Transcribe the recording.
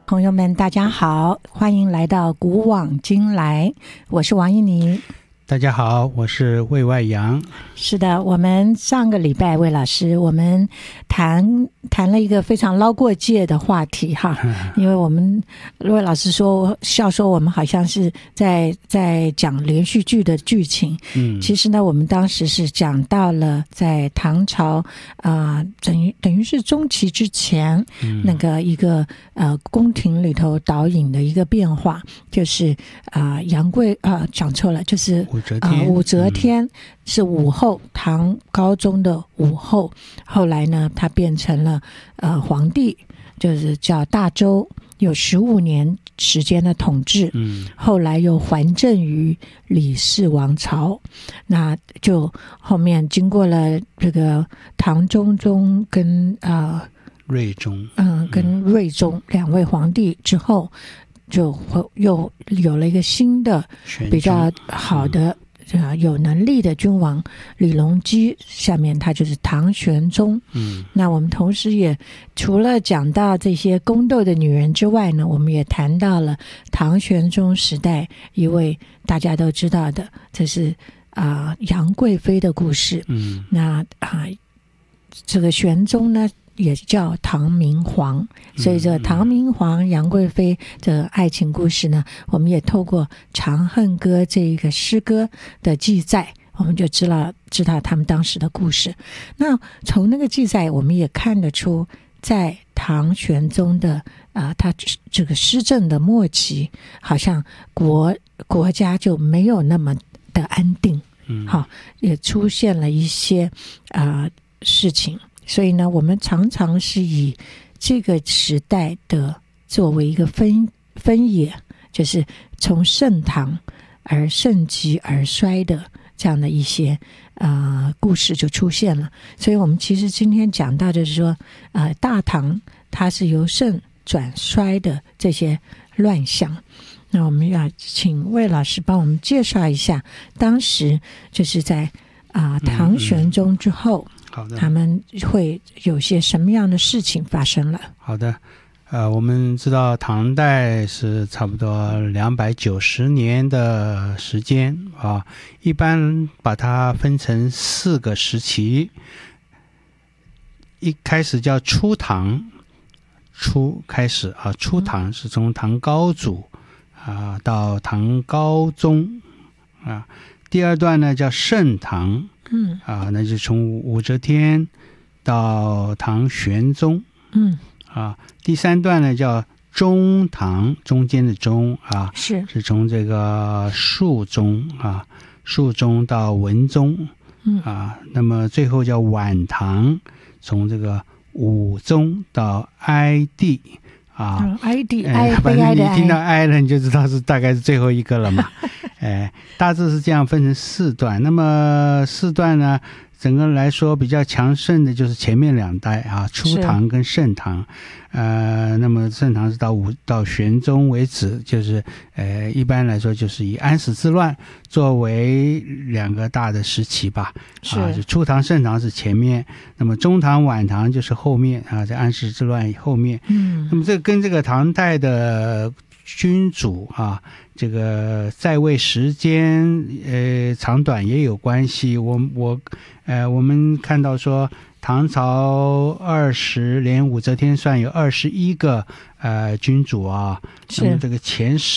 朋友们大家好，欢迎来到古往今来，我是王一妮。 大家好，我是魏外阳。 是的，我们上个礼拜魏老师我们谈了一个非常捞过界的话题哈，因为我们魏老师笑说我们好像是在讲连续剧的剧情，其实呢我们当时是讲到了在唐朝等于是中期之前，那个一个宫廷里头导引的一个变化，就是杨贵讲错了，就是武则天是武后，唐高宗的武后，后来呢她变成了皇帝，就是叫大周，有15年时间的统治，后来又还政于李氏王朝，那就后面经过了这个唐中宗跟睿宗跟睿宗两位皇帝之后，就又有了一个新的比较好的有能力的君王李隆基，下面他就是唐玄宗。那我们同时也除了讲到这些宫斗的女人之外呢，我们也谈到了唐玄宗时代一位大家都知道的，这是杨贵妃的故事。那这个玄宗呢也叫唐明皇，所以这个唐明皇杨贵妃的爱情故事呢，我们也透过《长恨歌》这一个诗歌的记载，我们就知道他们当时的故事。那从那个记载我们也看得出，在唐玄宗的他这个施政的末期，好像国家就没有那么的安定，也出现了一些事情。所以呢，我们常常是以这个时代的作为一个分野，就是从盛唐而盛极而衰的这样的一些故事就出现了。所以我们其实今天讲到就是说，大唐它是由盛转衰的这些乱象。那我们要请魏老师帮我们介绍一下，当时就是在唐玄宗之后，他们会有些什么样的事情发生了？ 好的，我们知道唐代是差不多290年的时间啊，一般把它分成4个时期。一开始叫初唐，开始初唐是从唐高祖到唐高宗第二段呢叫盛唐，那就从武则天到唐玄宗，第三段呢叫中唐，中间的中是从这个肃宗到文宗，那么最后叫晚唐，从这个武宗到哀帝。 哀帝， 反正你听到哀了，你就知道是大概是最后一个了嘛。大致是这样分成4段。那么4段呢，整个来说比较强盛的就是前面2代初唐跟盛唐。那么盛唐是到玄宗为止，就是一般来说就是以安史之乱作为2个大的时期吧。就初唐盛唐是前面，那么中唐晚唐就是后面在安史之乱后面。那么这个跟这个唐代的君主这个在位时间长短也有关系。我们看到说唐朝连武则天算有21个君主那么这个前